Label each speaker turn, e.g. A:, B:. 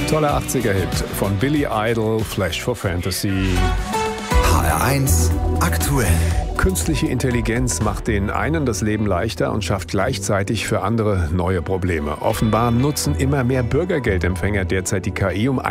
A: Toller 80er-Hit von Billy Idol, Flash for Fantasy.
B: HR1 aktuell.
A: Künstliche Intelligenz macht den einen das Leben leichter und schafft gleichzeitig für andere neue Probleme. Offenbar nutzen immer mehr Bürgergeldempfänger derzeit die KI, um